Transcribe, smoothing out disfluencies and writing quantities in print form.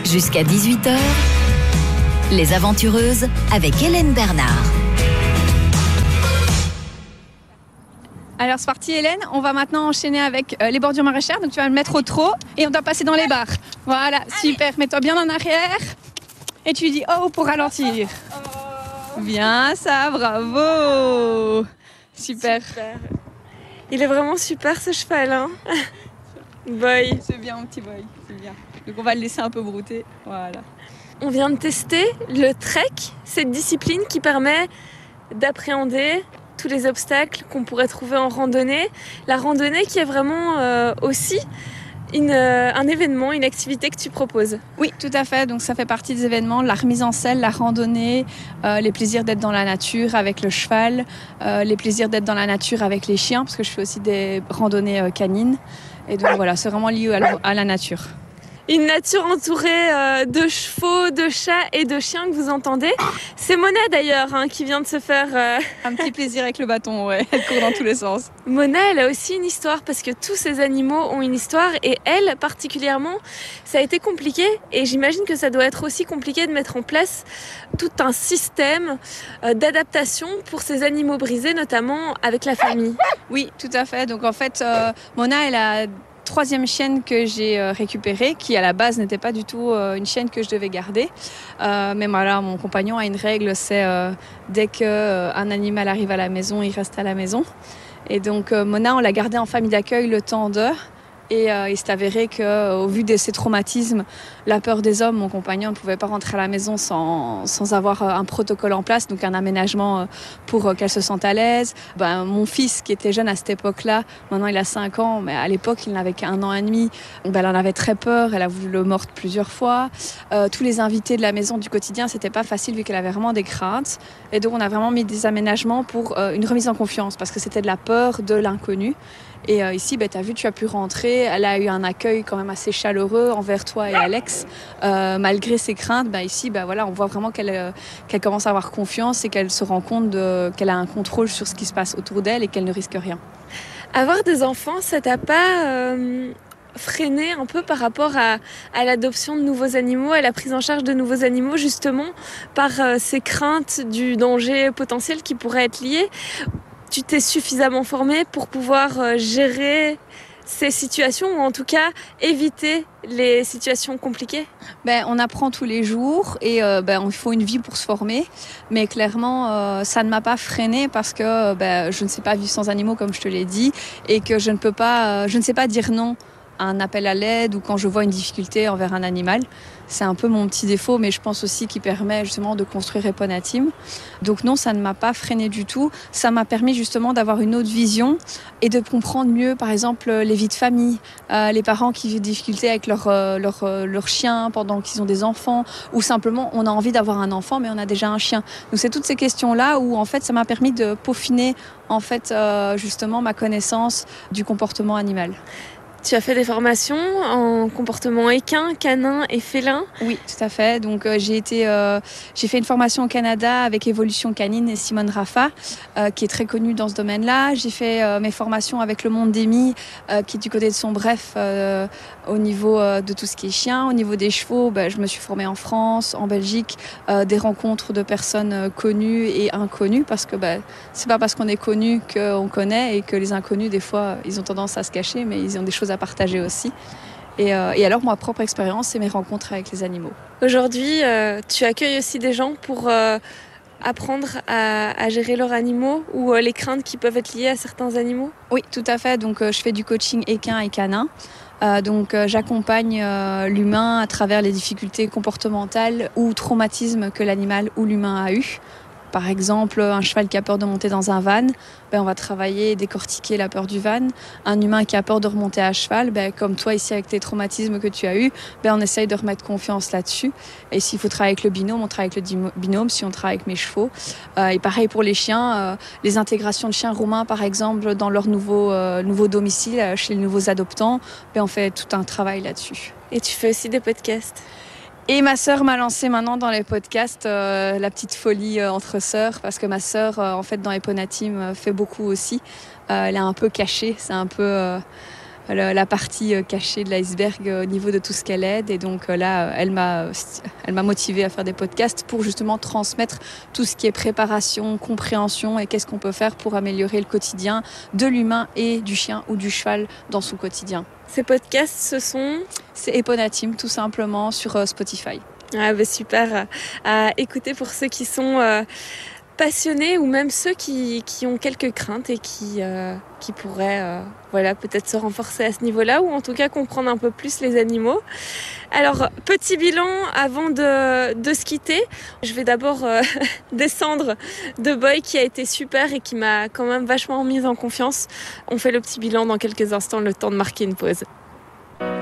Jusqu'à 18h, Les Aventureuses avec Hélène Bernard. Alors c'est parti Hélène, on va maintenant enchaîner avec les bordures maraîchères. Donc tu vas le mettre au trot et on doit passer dans les barres. Voilà, super, mets-toi bien en arrière. Et tu dis oh pour ralentir. Bien ça, bravo. Super. Il est vraiment super ce cheval, hein. Boy. C'est bien mon petit boy, c'est bien. Donc on va le laisser un peu brouter, voilà. On vient de tester le trek, cette discipline qui permet d'appréhender tous les obstacles qu'on pourrait trouver en randonnée. La randonnée qui est vraiment aussi un événement, une activité que tu proposes. Oui, tout à fait. Donc ça fait partie des événements, la remise en selle, la randonnée, les plaisirs d'être dans la nature avec le cheval, les plaisirs d'être dans la nature avec les chiens, parce que je fais aussi des randonnées canines. Et donc voilà, c'est vraiment lié à la nature. Une nature entourée de chevaux, de chats et de chiens que vous entendez. C'est Mona d'ailleurs qui vient de se faire... Un petit plaisir avec le bâton, ouais. Elle court dans tous les sens. Mona, elle a aussi une histoire parce que tous ces animaux ont une histoire et elle, particulièrement, ça a été compliqué et j'imagine que ça doit être aussi compliqué de mettre en place tout un système d'adaptation pour ces animaux brisés, notamment avec la famille. Oui, tout à fait. Donc en fait, Mona, elle a... troisième chienne que j'ai récupérée, qui à la base n'était pas du tout une chienne que je devais garder. Mais voilà, mon compagnon a une règle, c'est dès qu'un animal arrive à la maison, il reste à la maison. Et donc Mona, on l'a gardée en famille d'accueil le temps de... Et il s'est avéré qu'au vu de ses traumatismes, la peur des hommes, mon compagnon ne pouvait pas rentrer à la maison sans avoir un protocole en place, donc un aménagement pour qu'elle se sente à l'aise. Mon fils, qui était jeune à cette époque-là, maintenant il a 5 ans, mais à l'époque il n'avait qu'1 an et demi, elle en avait très peur, elle a voulu le mordre plusieurs fois. Tous les invités de la maison du quotidien, c'était pas facile vu qu'elle avait vraiment des craintes. Et donc on a vraiment mis des aménagements pour une remise en confiance, parce que c'était de la peur de l'inconnu. Et ici, tu as vu, tu as pu rentrer. Elle a eu un accueil quand même assez chaleureux envers toi et Alex. Malgré ses craintes, ici, on voit vraiment qu'elle commence à avoir confiance et qu'elle se rend compte qu'elle a un contrôle sur ce qui se passe autour d'elle et qu'elle ne risque rien. Avoir des enfants, ça t'a pas freiné un peu par rapport à l'adoption de nouveaux animaux, à la prise en charge de nouveaux animaux, justement, par ces craintes du danger potentiel qui pourrait être lié ? Tu t'es suffisamment formée pour pouvoir gérer ces situations ou en tout cas éviter les situations compliquées ? On apprend tous les jours et il faut une vie pour se former. Mais clairement, ça ne m'a pas freinée parce que je ne sais pas vivre sans animaux comme je te l'ai dit et que je ne sais pas dire non à un appel à l'aide ou quand je vois une difficulté envers un animal. C'est un peu mon petit défaut, mais je pense aussi qu'il permet justement de construire Eponatim. Donc non, ça ne m'a pas freiné du tout. Ça m'a permis justement d'avoir une autre vision et de comprendre mieux, par exemple, les vies de famille, les parents qui vivent des difficultés avec leur chien pendant qu'ils ont des enfants, ou simplement on a envie d'avoir un enfant, mais on a déjà un chien. Donc c'est toutes ces questions-là où en fait ça m'a permis de peaufiner justement ma connaissance du comportement animal. Tu as fait des formations en comportement équin, canin et félin ? Oui, tout à fait. Donc j'ai fait une formation au Canada avec Évolution Canine et Simone Raffa, qui est très connue dans ce domaine-là. J'ai fait mes formations avec Le Monde d'Amy, qui est du côté de Sombref, au niveau de tout ce qui est chien. Au niveau des chevaux, je me suis formée en France, en Belgique, des rencontres de personnes connues et inconnues, parce que c'est pas parce qu'on est connu qu'on connaît, et que les inconnus, des fois, ils ont tendance à se cacher, mais ils ont des choses à partager aussi. Et alors, ma propre expérience, c'est mes rencontres avec les animaux. Aujourd'hui, tu accueilles aussi des gens pour apprendre à gérer leurs animaux ou les craintes qui peuvent être liées à certains animaux ? Oui, tout à fait. Donc, je fais du coaching équin et canin. J'accompagne l'humain à travers les difficultés comportementales ou traumatismes que l'animal ou l'humain a eu. Par exemple, un cheval qui a peur de monter dans un van, on va travailler et décortiquer la peur du van. Un humain qui a peur de remonter à cheval, comme toi ici avec tes traumatismes que tu as eus, on essaye de remettre confiance là-dessus. Et s'il faut travailler avec le binôme, on travaille avec le binôme, si on travaille avec mes chevaux. Et pareil pour les chiens, les intégrations de chiens roumains par exemple dans leur nouveau domicile chez les nouveaux adoptants, on fait tout un travail là-dessus. Et tu fais aussi des podcasts ? Et ma sœur m'a lancée maintenant dans les podcasts, la petite folie entre sœurs, parce que ma sœur, dans Eponatim, fait beaucoup aussi. Elle est un peu cachée, c'est un peu la partie cachée de l'iceberg au niveau de tout ce qu'elle aide. Et donc là, elle m'a motivée à faire des podcasts pour justement transmettre tout ce qui est préparation, compréhension et qu'est-ce qu'on peut faire pour améliorer le quotidien de l'humain et du chien ou du cheval dans son quotidien. Ces podcasts, ce sont... C'est Eponatim, tout simplement, sur Spotify. Ah bah super, à écouter pour ceux qui sont passionnés ou même ceux qui ont quelques craintes et qui pourraient peut-être se renforcer à ce niveau-là ou en tout cas comprendre un peu plus les animaux. Alors, petit bilan avant de se quitter. Je vais d'abord descendre de Boy qui a été super et qui m'a quand même vachement mise en confiance. On fait le petit bilan dans quelques instants, le temps de marquer une pause.